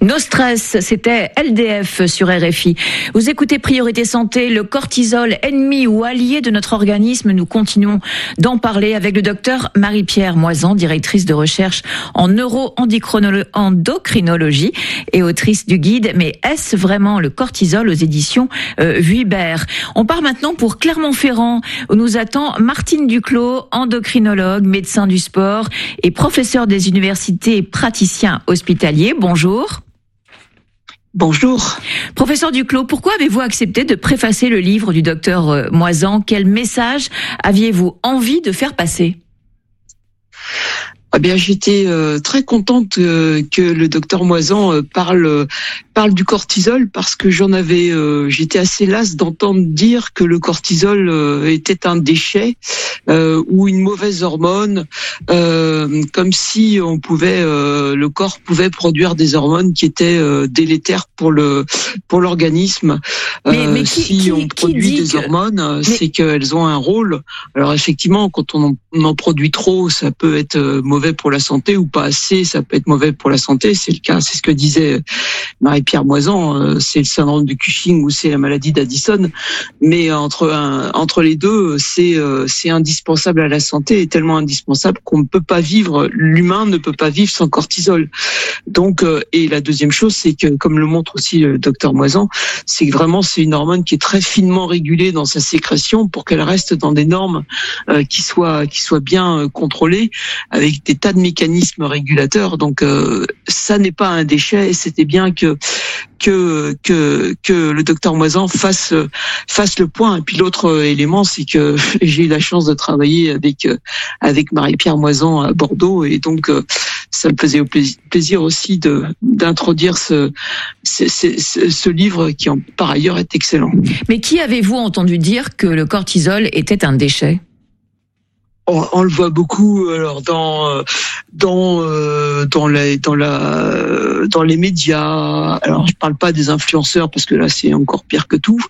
No Stress, c'était LDF sur RFI. Vous écoutez Priorité Santé, le cortisol, ennemi ou allié de notre organisme. Nous continuons d'en parler avec le docteur Marie-Pierre Moisan, directrice de recherche en neuro-endocrinologie et autrice du guide « Mais est-ce vraiment le cortisol ?» aux éditions Vuibert. On part maintenant pour Clermont-Ferrand, où nous attend Martine Duclos, endocrinologue, médecin du sport et professeur des universités et praticien hospitalier. Bonjour. Bonjour. Professeur Duclos, pourquoi avez-vous accepté de préfacer le livre du docteur Moisan? Quel message aviez-vous envie de faire passer? Eh bien, j'étais très contente que le docteur Moisan parle du cortisol, parce que j'étais assez lasse d'entendre dire que le cortisol était un déchet ou une mauvaise hormone, comme si le corps pouvait produire des hormones qui étaient délétères pour l'organisme. Si on produit des hormones, c'est qu'elles ont un rôle. Alors effectivement, quand on en produit trop, ça peut être mauvais pour la santé, ou pas assez, ça peut être mauvais pour la santé. C'est le cas, c'est ce que disait Marie-Pierre Moisan, c'est le syndrome de Cushing ou c'est la maladie d'Addison. Mais entre les deux, c'est indispensable à la santé, et tellement indispensable qu'on ne peut pas vivre, l'humain ne peut pas vivre sans cortisol. Donc, et la deuxième chose, c'est que, comme le montre aussi le docteur Moisan, c'est que vraiment c'est une hormone qui est très finement régulée dans sa sécrétion pour qu'elle reste dans des normes qui soient bien contrôlées, avec des tas de mécanismes régulateurs. Donc ça n'est pas un déchet, et c'était bien que le docteur Moisan fasse le point. Et puis l'autre élément, c'est que j'ai eu la chance de travailler avec Marie-Pierre Moisan à Bordeaux, et donc ça me faisait plaisir aussi d'introduire ce livre qui par ailleurs est excellent. Mais qui avez-vous entendu dire que le cortisol était un déchet? On le voit beaucoup alors dans les médias. Alors je parle pas des influenceurs, parce que là c'est encore pire que tout.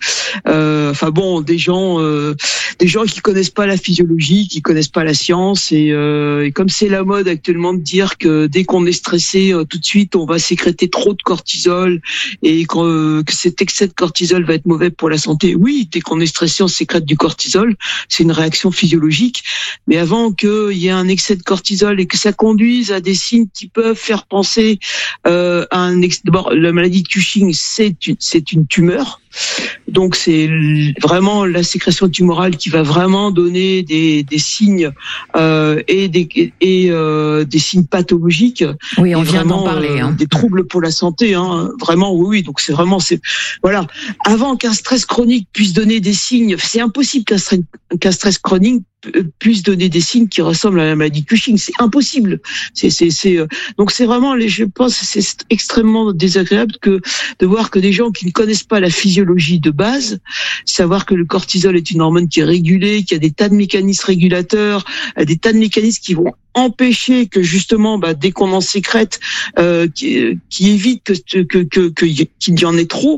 Des gens qui connaissent pas la physiologie, qui connaissent pas la science, et comme c'est la mode actuellement de dire que dès qu'on est stressé, tout de suite on va sécréter trop de cortisol, et que cet excès de cortisol va être mauvais pour la santé. Oui, dès qu'on est stressé, on sécrète du cortisol, c'est une réaction physiologique. Mais avant qu'il y ait un excès de cortisol et que ça conduise à des signes qui peuvent faire penser à un excès... D'abord, la maladie de Cushing, c'est une tumeur. Donc c'est vraiment la sécrétion tumorale qui va vraiment donner des signes et des signes pathologiques. Oui, on vient d'en parler. Des troubles pour la santé. Vraiment, oui. Donc voilà. Avant qu'un stress chronique puisse donner des signes, c'est impossible qu'un stress chronique puisse donner des signes qui ressemblent à la maladie de Cushing. C'est impossible. Donc c'est vraiment, je pense, c'est extrêmement désagréable de voir que des gens qui ne connaissent pas la physiologie de base, savoir que le cortisol est une hormone qui est régulée, qu'il y a des tas de mécanismes régulateurs, des tas de mécanismes qui vont empêcher que justement, dès qu'on en sécrète, qui évite qu'il y en ait trop,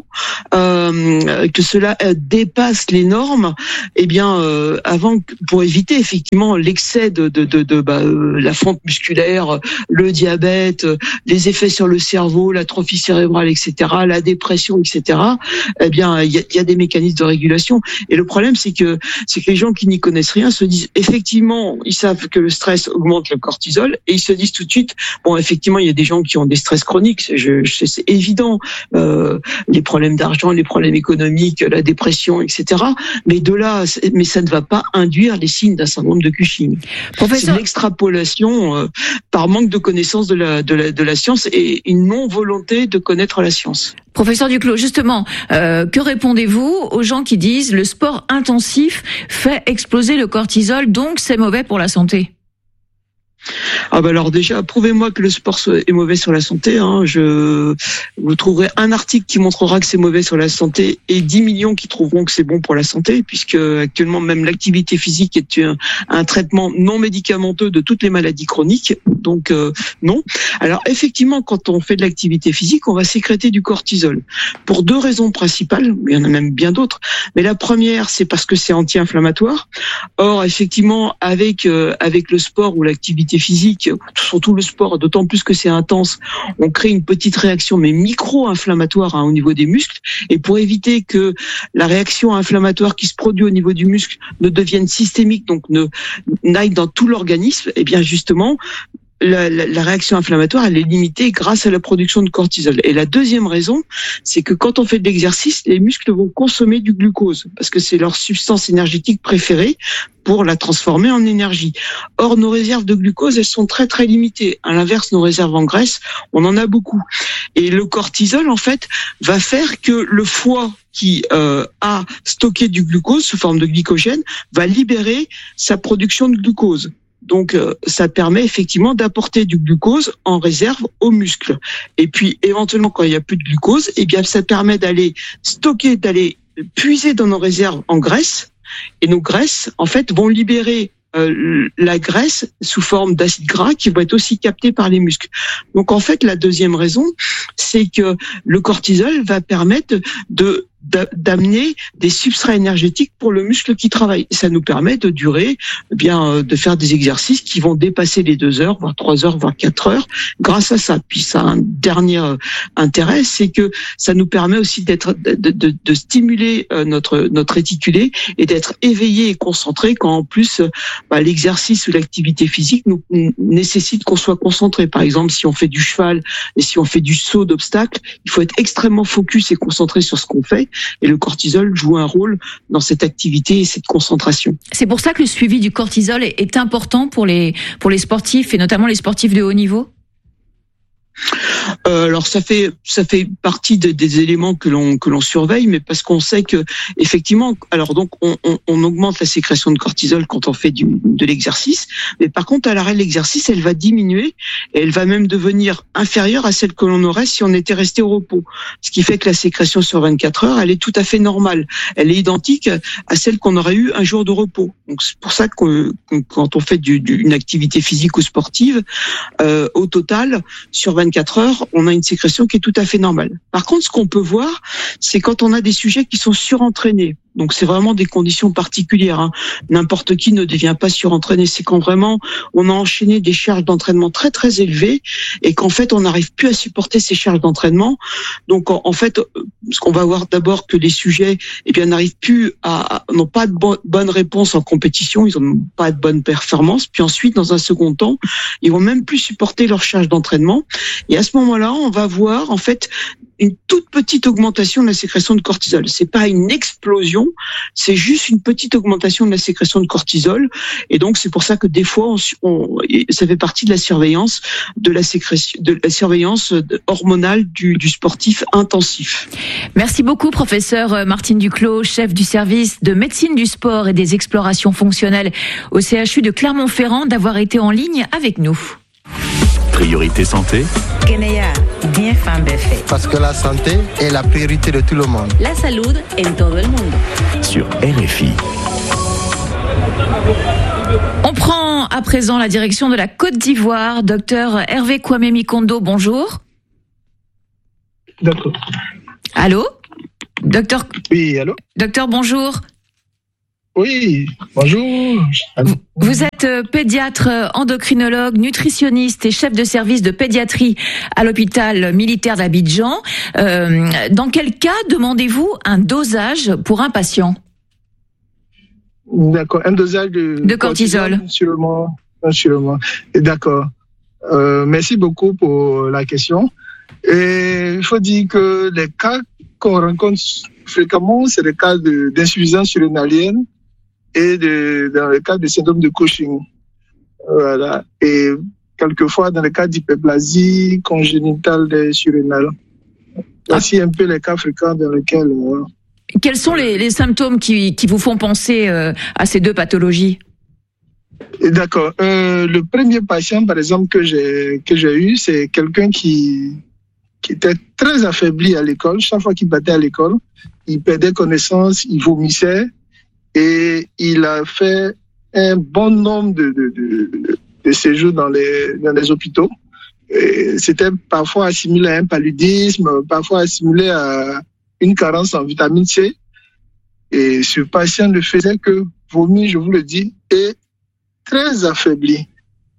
que cela dépasse les normes. Eh bien, pour éviter effectivement l'excès de la fonte musculaire, le diabète, les effets sur le cerveau, l'atrophie cérébrale, etc., la dépression, etc. Eh bien, il y a des mécanismes de régulation. Et le problème, c'est que les gens qui n'y connaissent rien se disent effectivement, ils savent que le stress augmente le cortisol, et ils se disent tout de suite, effectivement, il y a des gens qui ont des stress chroniques, c'est évident, les problèmes d'argent, les problèmes économiques, la dépression, etc. Mais ça ne va pas induire les signes d'un syndrome de Cushing. Professeur... C'est une extrapolation par manque de connaissance de la science et une non-volonté de connaître la science. Professeur Duclos, justement, que répondez-vous aux gens qui disent le sport intensif fait exploser le cortisol, donc c'est mauvais pour la santé? Alors déjà, prouvez-moi que le sport est mauvais sur la santé. Vous trouverez un article qui montrera que c'est mauvais sur la santé, et 10 millions qui trouveront que c'est bon pour la santé, puisque actuellement même l'activité physique est un traitement non médicamenteux de toutes les maladies chroniques. Donc non. Alors effectivement, quand on fait de l'activité physique, on va sécréter du cortisol pour deux raisons principales. Il y en a même bien d'autres. Mais la première, c'est parce que c'est anti-inflammatoire. Or effectivement, avec le sport ou l'activité l'activité physique, surtout le sport, d'autant plus que c'est intense, on crée une petite réaction, mais micro-inflammatoire au niveau des muscles. Et pour éviter que la réaction inflammatoire qui se produit au niveau du muscle ne devienne systémique, donc n'aille dans tout l'organisme, eh bien justement, la réaction inflammatoire, elle est limitée grâce à la production de cortisol. Et la deuxième raison, c'est que quand on fait de l'exercice, les muscles vont consommer du glucose parce que c'est leur substance énergétique préférée pour la transformer en énergie. Or, nos réserves de glucose, elles sont très très limitées. À l'inverse, nos réserves en graisse, on en a beaucoup. Et le cortisol, en fait, va faire que le foie qui a stocké du glucose sous forme de glycogène va libérer sa production de glucose. Donc, ça permet effectivement d'apporter du glucose en réserve aux muscles. Et puis, éventuellement, quand il n'y a plus de glucose, eh bien, ça permet d'aller stocker, d'aller puiser dans nos réserves en graisse. Et nos graisses, en fait, vont libérer la graisse sous forme d'acides gras qui vont être aussi captés par les muscles. Donc, en fait, la deuxième raison, c'est que le cortisol va permettre d'amener des substrats énergétiques pour le muscle qui travaille. Et ça nous permet de durer, de faire des exercices qui vont dépasser les 2 heures, voire 3 heures, voire 4 heures, grâce à ça. Puis ça a un dernier intérêt, c'est que ça nous permet aussi de stimuler notre réticulé et d'être éveillé et concentré quand en plus l'exercice ou l'activité physique nous nécessite qu'on soit concentré. Par exemple, si on fait du cheval et si on fait du saut d'obstacle, il faut être extrêmement focus et concentré sur ce qu'on fait. Et le cortisol joue un rôle dans cette activité et cette concentration. C'est pour ça que le suivi du cortisol est important pour les sportifs et notamment les sportifs de haut niveau. Alors ça fait partie des éléments que l'on surveille, mais parce qu'on sait que effectivement, alors donc on augmente la sécrétion de cortisol quand on fait de l'exercice, mais par contre à l'arrêt de l'exercice, elle va diminuer et elle va même devenir inférieure à celle que l'on aurait si on était resté au repos. Ce qui fait que la sécrétion sur 24 heures, elle est tout à fait normale. Elle est identique à celle qu'on aurait eu un jour de repos. Donc c'est pour ça que quand on fait une activité physique ou sportive, au total sur 24 heures, on a une sécrétion qui est tout à fait normale. Par contre, ce qu'on peut voir, c'est quand on a des sujets qui sont surentraînés. Donc, c'est vraiment des conditions particulières. N'importe qui ne devient pas surentraîné. C'est quand vraiment on a enchaîné des charges d'entraînement très, très élevées et qu'en fait, on n'arrive plus à supporter ces charges d'entraînement. Donc, en fait, ce qu'on va voir d'abord que les sujets, n'arrivent plus n'ont pas de bonne réponse en compétition. Ils n'ont pas de bonne performance. Puis ensuite, dans un second temps, ils vont même plus supporter leur charge d'entraînement. Et à ce moment-là, on va voir, en fait, une toute petite augmentation de la sécrétion de cortisol. C'est pas une explosion, c'est juste une petite augmentation de la sécrétion de cortisol. Et donc, c'est pour ça que des fois, ça fait partie de la surveillance hormonale du sportif intensif. Merci beaucoup, professeur Martine Duclos, chef du service de médecine du sport et des explorations fonctionnelles au CHU de Clermont-Ferrand, d'avoir été en ligne avec nous. Priorité santé. Parce que la santé est la priorité de tout le monde. La salud en todo el mundo. Sur RFI. On prend à présent la direction de la Côte d'Ivoire. Docteur Hervé Kwame Mikondo, bonjour. D'accord. Allô ? Docteur. Oui, allô ? Docteur, bonjour. Oui, bonjour. Vous êtes pédiatre, endocrinologue, nutritionniste et chef de service de pédiatrie à l'hôpital militaire d'Abidjan. Dans quel cas demandez-vous un dosage pour un patient ? D'accord, un dosage de cortisol. Sûrement. D'accord. Merci beaucoup pour la question. Et il faut dire que les cas qu'on rencontre fréquemment, c'est les cas d'insuffisance surrénalienne et dans le cas de syndrome de Cushing. Voilà. Et quelquefois dans le cas d'hyperplasie congénitale des surrénales. Voici un peu les cas fréquents dans lesquels... Quels sont les symptômes qui vous font penser à ces deux pathologies ? D'accord. Le premier patient, par exemple, que j'ai eu, c'est quelqu'un qui était très affaibli à l'école. Chaque fois qu'il battait à l'école, il perdait connaissance, il vomissait et il a fait un bon nombre de séjours dans les hôpitaux. Et c'était parfois assimilé à un paludisme, parfois assimilé à une carence en vitamine C. Et ce patient ne faisait que vomir, je vous le dis, et très affaibli.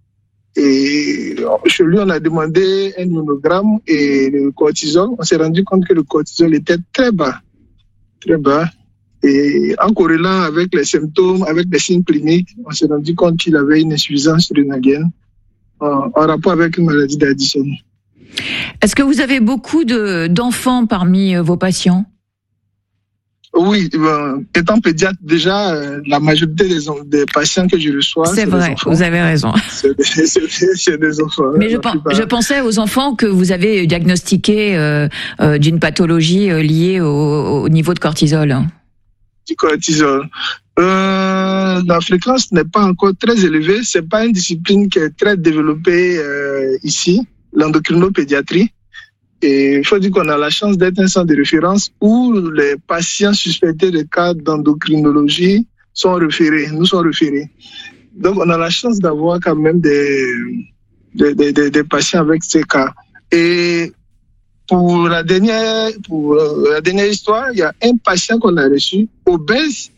Et chez lui, on a demandé un immunogramme et le cortisol. On s'est rendu compte que le cortisol était très bas. Très bas. Et en corrélant avec les symptômes, avec les signes cliniques, on s'est rendu compte qu'il avait une insuffisance rénalienne en rapport avec une maladie d'Addison. Est-ce que vous avez beaucoup d'enfants parmi vos patients ? Oui, étant pédiatre, déjà, la majorité des patients que je reçois, c'est vrai, vous avez raison. C'est des enfants. Mais je pensais aux enfants que vous avez diagnostiqués d'une pathologie liée au niveau de cortisol. Du cortisol. La fréquence n'est pas encore très élevée. C'est pas une discipline qui est très développée ici, l'endocrinopédiatrie. Et il faut dire qu'on a la chance d'être un centre de référence où les patients suspectés de cas d'endocrinologie sont référés, nous sont référés. Donc on a la chance d'avoir quand même des patients avec ces cas. Et pour la dernière histoire, il y a un patient qu'on a reçu, obèse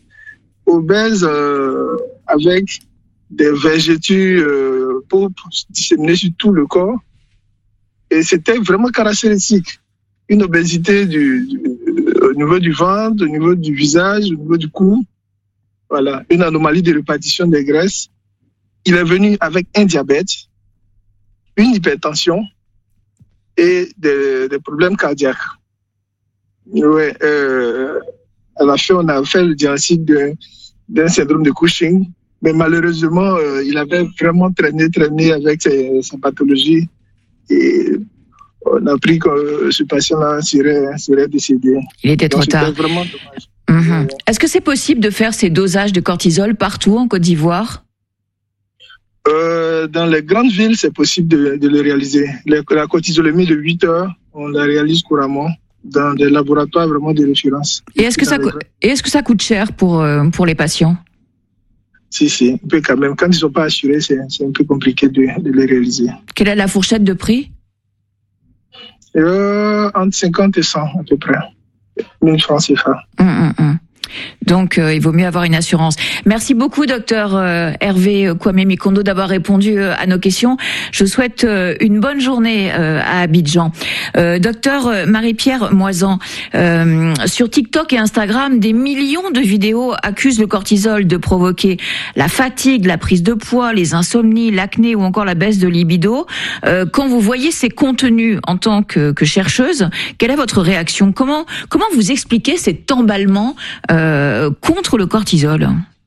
avec des vergetures pourpres disséminées sur tout le corps. Et c'était vraiment caractéristique. Une obésité au niveau du ventre, au niveau du visage, au niveau du cou. Voilà, une anomalie de répartition des graisses. Il est venu avec un diabète, une hypertension et des problèmes cardiaques. Ouais, à la fin, on a fait le diagnostic d'un syndrome de Cushing. Mais malheureusement, il avait vraiment traîné avec sa pathologie. Et on a appris que ce patient-là serait décédé. Il était trop tard. C'était vraiment dommage. Est-ce que c'est possible de faire ces dosages de cortisol partout en Côte d'Ivoire ? Dans les grandes villes, c'est possible de le réaliser. La cortisolémie de 8 heures, on la réalise couramment dans des laboratoires vraiment de référence. Et est-ce que ça coûte cher pour les patients ? Si, un peu quand même. Quand ils ne sont pas assurés, c'est un peu compliqué de les réaliser. Quelle est la fourchette de prix ? Entre 50 et 100 à peu près. 1000 francs CFA. Donc, il vaut mieux avoir une assurance. Merci beaucoup, docteur Hervé Kwame Mikondo, d'avoir répondu à nos questions. Je vous souhaite une bonne journée à Abidjan. Docteur Marie-Pierre Moisan, sur TikTok et Instagram, des millions de vidéos accusent le cortisol de provoquer la fatigue, la prise de poids, les insomnies, l'acné ou encore la baisse de libido. Quand vous voyez ces contenus en tant que chercheuse, quelle est votre réaction ? Comment vous expliquez cet emballement contre le cortisol ?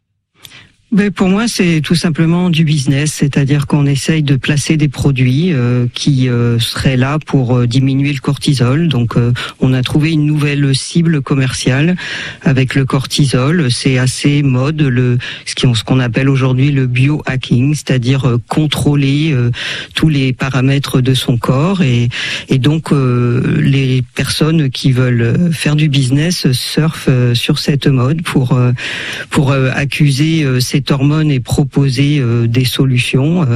Pour moi, c'est tout simplement du business, c'est-à-dire qu'on essaye de placer des produits qui seraient là pour diminuer le cortisol. Donc, on a trouvé une nouvelle cible commerciale avec le cortisol. C'est assez mode, ce qu'on appelle aujourd'hui le biohacking, c'est-à-dire contrôler tous les paramètres de son corps. Et donc, les personnes qui veulent faire du business surfent sur cette mode pour accuser cette hormone et proposer des solutions.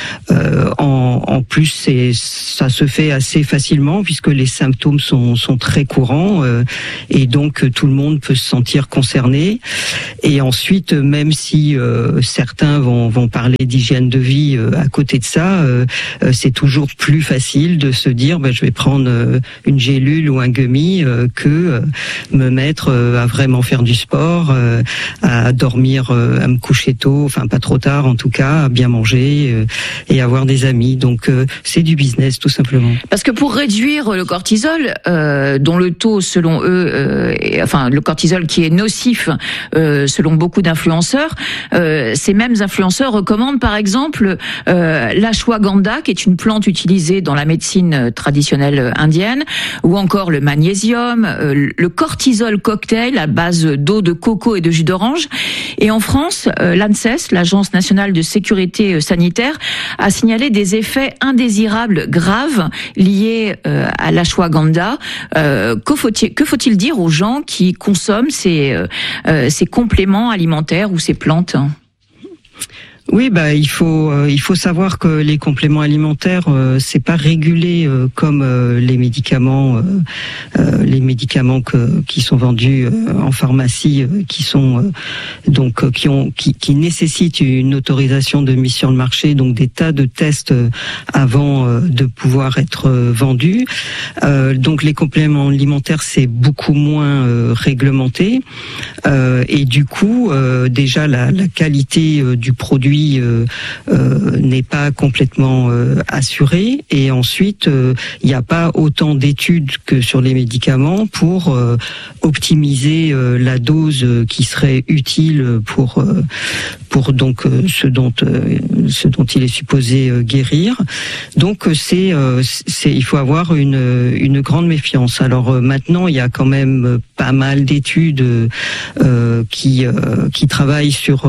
En plus, ça se fait assez facilement puisque les symptômes sont très courants et donc tout le monde peut se sentir concerné. Et ensuite, même si certains vont parler d'hygiène de vie à côté de ça, c'est toujours plus facile de se dire je vais prendre une gélule ou un gummy que me mettre à vraiment faire du sport, à dormir, à me coucher tôt, enfin pas trop tard en tout cas, à bien manger et avoir des amis. Donc c'est du business tout simplement. Parce que pour réduire le cortisol, dont le taux selon eux, le cortisol qui est nocif selon beaucoup d'influenceurs, ces mêmes influenceurs recommandent par exemple l'ashwagandha, qui est une plante utilisée dans la médecine traditionnelle indienne, ou encore le magnésium, le cortisol cocktail à base d'eau de coco et de jus d'orange. Et en France, l'ANSES, l'Agence nationale de sécurité sanitaire, a signalé des effets indésirables graves liés à l'ashwagandha. Que faut-il dire aux gens qui consomment ces compléments alimentaires ou ces plantes ? Oui, il faut savoir que les compléments alimentaires, c'est pas régulé comme les médicaments qui sont vendus en pharmacie, qui nécessitent une autorisation de mise sur le marché, donc des tas de tests avant de pouvoir être vendus. Donc les compléments alimentaires, c'est beaucoup moins réglementé, et du coup, déjà la qualité du produit n'est pas complètement assurée, et ensuite il n'y a pas autant d'études que sur les médicaments pour optimiser la dose qui serait utile pour donc ce dont il est supposé guérir. Donc il faut avoir une grande méfiance. Alors maintenant, il y a quand même pas mal d'études qui travaillent sur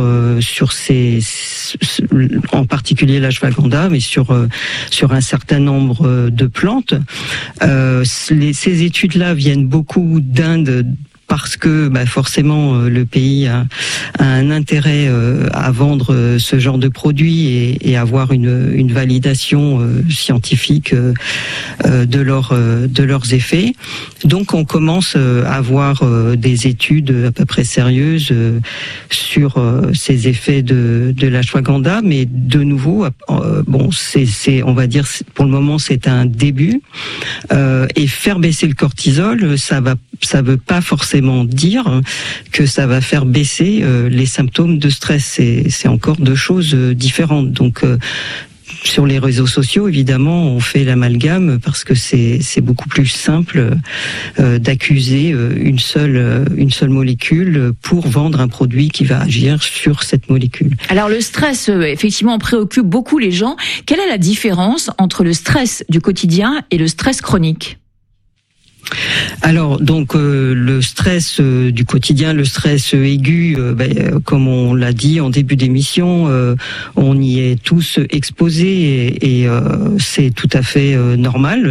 en particulier l'ashwagandha, mais sur un certain nombre de plantes. Ces études-là viennent beaucoup d'Inde, parce que forcément le pays a un intérêt à vendre ce genre de produits et avoir une validation scientifique de leurs effets. Donc on commence à avoir des études à peu près sérieuses sur ces effets de l'ashwagandha, mais de nouveau, c'est on va dire pour le moment c'est un début, et faire baisser le cortisol, ça veut pas forcément dire que ça va faire baisser les symptômes de stress. C'est encore deux choses différentes. Donc sur les réseaux sociaux, évidemment, on fait l'amalgame parce que c'est beaucoup plus simple d'accuser une seule molécule pour vendre un produit qui va agir sur cette molécule. Alors le stress, effectivement, préoccupe beaucoup les gens. Quelle est la différence entre le stress du quotidien et le stress chronique ? Alors donc le stress du quotidien, le stress aigu, comme on l'a dit en début d'émission, on y est tous exposés et c'est tout à fait normal.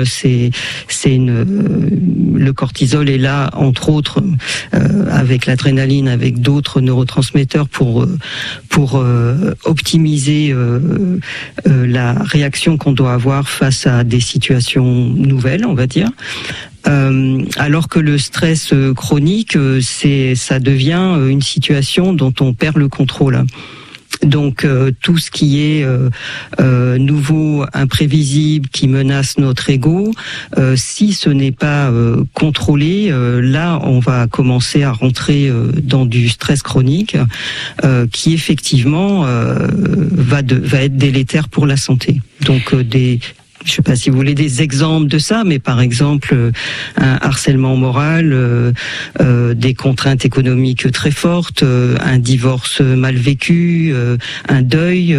Le cortisol est là entre autres avec l'adrénaline, avec d'autres neurotransmetteurs pour optimiser la réaction qu'on doit avoir face à des situations nouvelles, on va dire. Alors que le stress chronique, ça devient une situation dont on perd le contrôle. Donc tout ce qui est nouveau, imprévisible, qui menace notre ego, si ce n'est pas contrôlé, là on va commencer à rentrer dans du stress chronique qui effectivement va être délétère pour la santé. Donc je ne sais pas si vous voulez des exemples de ça, mais par exemple un harcèlement moral, des contraintes économiques très fortes, un divorce mal vécu, un deuil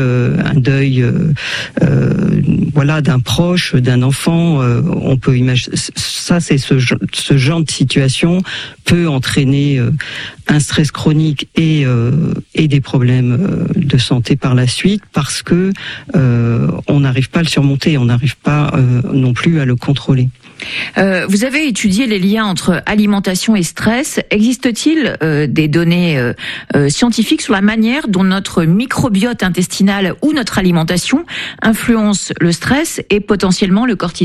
d'un proche, d'un enfant. On peut imaginer ça, c'est ce genre de situation peut entraîner un stress chronique et des problèmes de santé par la suite, parce que on n'arrive pas à le surmonter, on n'arrive pas non plus à le contrôler. Vous avez étudié les liens entre alimentation et stress. Existe-t-il des données scientifiques sur la manière dont notre microbiote intestinal ou notre alimentation influence le stress et potentiellement le cortisol ?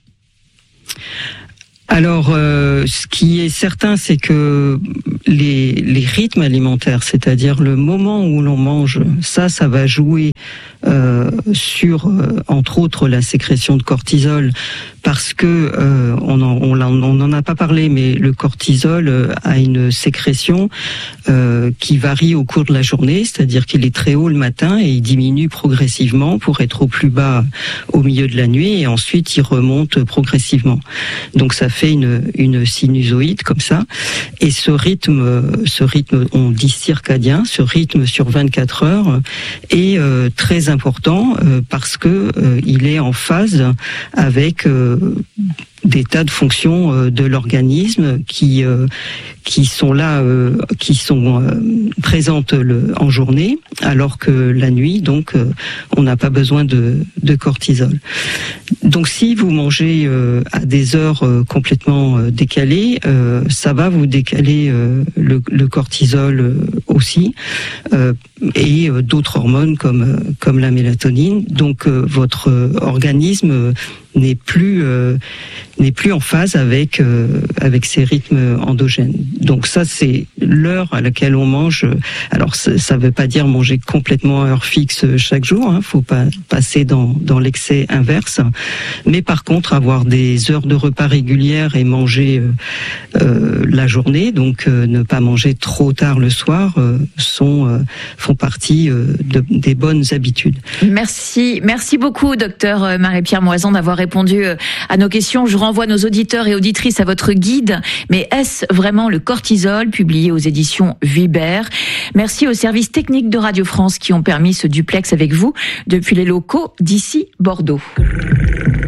Alors, ce qui est certain, c'est que les rythmes alimentaires, c'est-à-dire le moment où l'on mange, ça va jouer sur, entre autres, la sécrétion de cortisol, parce que on n'en a pas parlé, mais le cortisol a une sécrétion qui varie au cours de la journée, c'est-à-dire qu'il est très haut le matin et il diminue progressivement pour être au plus bas au milieu de la nuit, et ensuite il remonte progressivement. Donc ça fait une sinusoïde comme ça, et ce rythme on dit circadien, ce rythme sur 24 heures est très important parce que il est en phase avec des tas de fonctions de l'organisme qui sont là, qui sont présentes en journée, alors que la nuit, donc, on n'a pas besoin de cortisol. Donc, si vous mangez à des heures complètement décalées, ça va vous décaler le cortisol aussi, et d'autres hormones comme la mélatonine. Donc, votre organisme n'est plus en phase avec ces rythmes endogènes. Donc ça, c'est l'heure à laquelle on mange. Alors ça veut pas dire manger complètement à heure fixe chaque jour, hein, faut pas passer dans l'excès inverse, mais par contre avoir des heures de repas régulières et manger la journée, donc ne pas manger trop tard le soir, font partie des bonnes habitudes. Merci beaucoup, docteur Marie-Pierre Moison, d'avoir répondu à nos questions. Je renvoie nos auditeurs et auditrices à votre guide. Mais est-ce vraiment le cortisol, publié aux éditions Vuibert? Merci aux services techniques de Radio France qui ont permis ce duplex avec vous depuis les locaux d'ici Bordeaux.